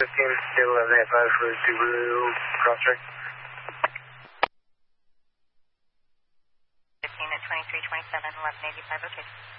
1185 for Subaru Crosstrek. 15 at 2327, 1185, okay.